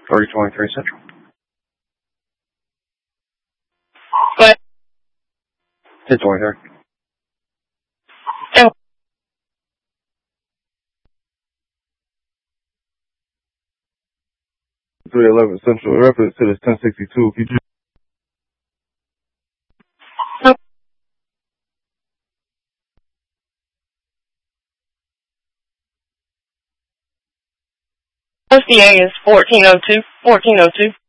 3023 Central. What? 1023. Oh. 311 Central. Reference to this 1062. If you just OCA is 1402.